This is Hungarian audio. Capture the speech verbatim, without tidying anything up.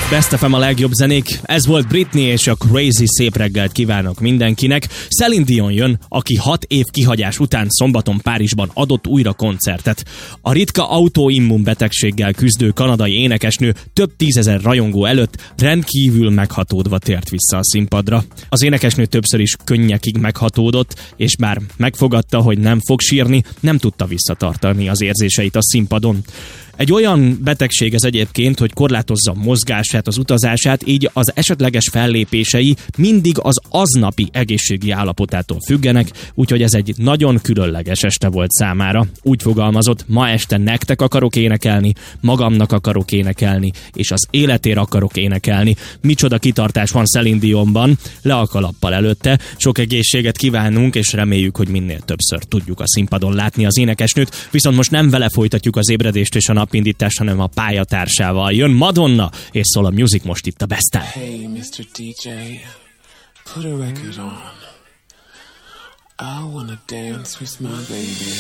Best ef em a legjobb zenék, ez volt Britney és a Crazy, szép reggelt kívánok mindenkinek. Celine Dion jön, aki hat év kihagyás után szombaton Párizsban adott újra koncertet. A ritka autoimmun betegséggel küzdő kanadai énekesnő több tízezer rajongó előtt rendkívül meghatódva tért vissza a színpadra. Az énekesnő többször is könnyekig meghatódott, és bár megfogadta, hogy nem fog sírni, nem tudta visszatartani az érzéseit a színpadon. Egy olyan betegség ez egyébként, hogy korlátozza a mozgását, az utazását, így az esetleges fellépései mindig az aznapi egészségi állapotától függenek, úgyhogy ez egy nagyon különleges este volt számára. Úgy fogalmazott, ma este nektek akarok énekelni, magamnak akarok énekelni, és az életért akarok énekelni. Micsoda kitartás van Celine Dionban, le a kalappal előtte. Sok egészséget kívánunk, és reméljük, hogy minél többször tudjuk a színpadon látni az énekesnőt, viszont most nem vele folytatjuk az ébredést és a napindítást, hanem a pályatársával. Jön Madonna, és szól a Music most itt a Besten. Hey, miszter dé dzsé, put a record on. I wanna dance with my baby.